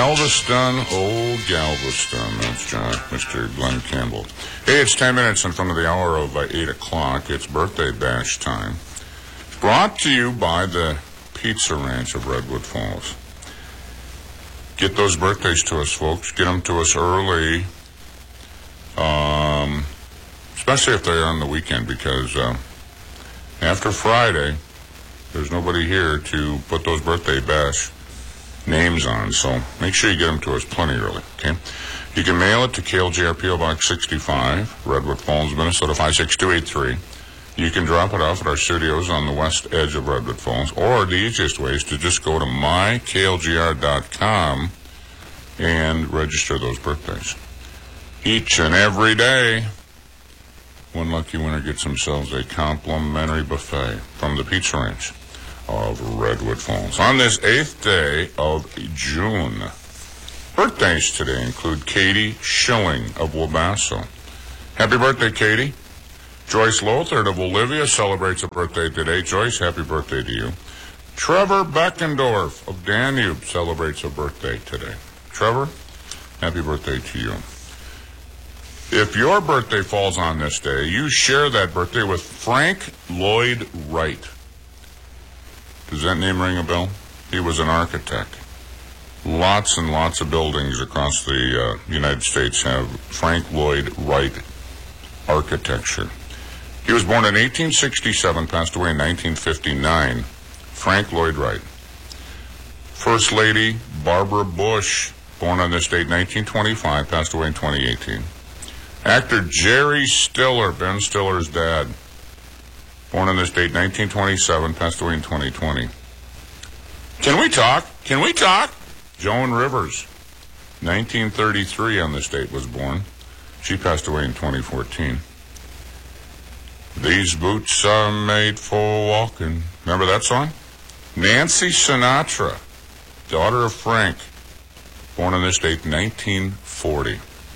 Galveston, old Galveston. That's Mr. Glenn Campbell. Hey, it's 10 minutes in front of the hour of 8 o'clock. It's birthday bash time. Brought to you by the Pizza Ranch of Redwood Falls. Get those birthdays to us, folks. Get them to us early, especially if they're on the weekend, because after Friday, there's nobody here to put those birthday bash names on, so make sure you get them to us plenty early, okay? You can mail it to KLJR PO Box 65, Redwood Falls, Minnesota 56283. You can drop it off at our studios on the west edge of Redwood Falls, or the easiest way is to just go to myklgr.com and register those birthdays. Each and every day, one lucky winner gets themselves a complimentary buffet from the Pizza Ranch of Redwood Falls. On this 8th day of June, birthdays today include Katie Schilling of Wabasso. Happy birthday, Katie. Joyce Lothard of Olivia celebrates a birthday today. Joyce, happy birthday to you. Trevor Beckendorf of Danube celebrates a birthday today. Trevor, happy birthday to you. If your birthday falls on this day, you share that birthday with Frank Lloyd Wright. Does that name ring a bell? He was an architect. Lots and lots of buildings across the United States have Frank Lloyd Wright architecture. He was born in 1867, passed away in 1959. Frank Lloyd Wright. First Lady Barbara Bush, born on this date, 1925, passed away in 2018. Actor Jerry Stiller, Ben Stiller's dad, born on this date, 1927, passed away in 2020. Can we talk? Can we talk? Joan Rivers, 1933 on this date was born. She passed away in 2014. These boots are made for walking. Remember that song? Nancy Sinatra, daughter of Frank, born on this date, 1940.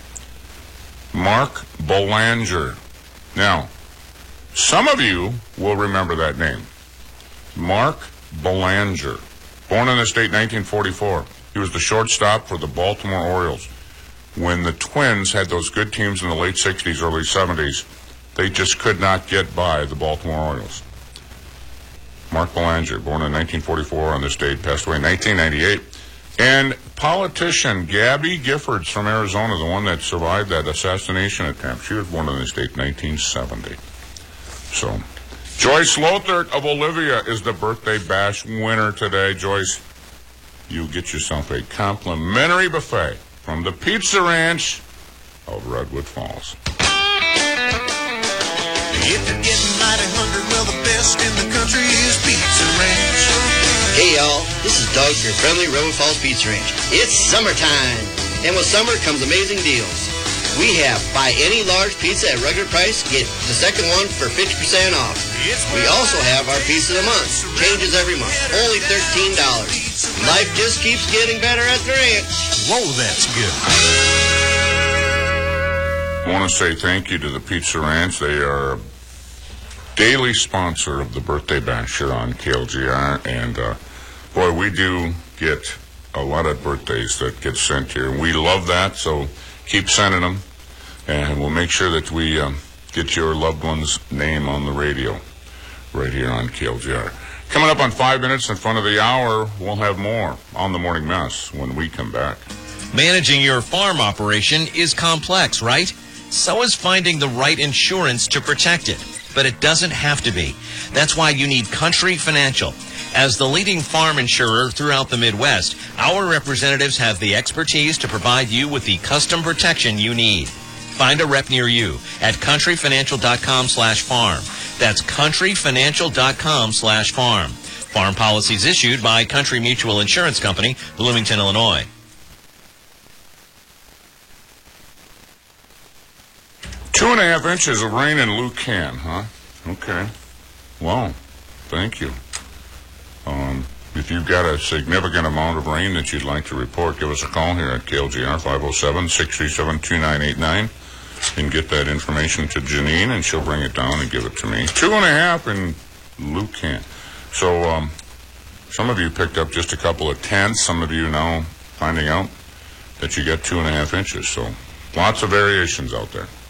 Mark Belanger. Now, some of you will remember that name. Mark Belanger, born on this date, 1944. He was the shortstop for the Baltimore Orioles. When the Twins had those good teams in the late 60s, early 70s, they just could not get by the Baltimore Orioles. Mark Belanger, born in 1944 on this date, passed away in 1998. And politician Gabby Giffords from Arizona, the one that survived that assassination attempt, she was born on this date, 1970. So, Joyce Lothard of Olivia is the birthday bash winner today. Joyce, you get yourself a complimentary buffet from the Pizza Ranch of Redwood Falls. If you're getting mighty hungry, well, the best in the country is Pizza Ranch. Hey, y'all, this is Doug for your friendly Redwood Falls Pizza Ranch. It's summertime, and with summer comes amazing deals. We have buy any large pizza at regular price, get the second one for 50% off. We also have our pizza of the month. Changes every month. Only $13. Life just keeps getting better at the ranch. Whoa, that's good. I want to say thank you to the Pizza Ranch. They are a daily sponsor of the Birthday Bash here on KLGR. And, boy, we do get a lot of birthdays that get sent here. We love that, so keep sending them. And we'll make sure that we get your loved one's name on the radio right here on KLGR. Coming up on 5 minutes in front of the hour, we'll have more on the Morning Mess when we come back. Managing your farm operation is complex, right? So is finding the right insurance to protect it. But it doesn't have to be. That's why you need Country Financial. As the leading farm insurer throughout the Midwest, our representatives have the expertise to provide you with the custom protection you need. Find a rep near you at countryfinancial.com/farm. That's countryfinancial.com/farm. Farm policies issued by Country Mutual Insurance Company, Bloomington, Illinois. Two and a half inches of rain in Lucan, huh? Okay. Wow. Thank you. If you've got a significant amount of rain that you'd like to report, give us a call here at KLGR 507-637-2989 and get that information to Janine, and she'll bring it down and give it to me. 2.5 in Lucan. So some of you picked up just a couple of tenths. Some of you now finding out that you get 2.5 inches. So lots of variations out there.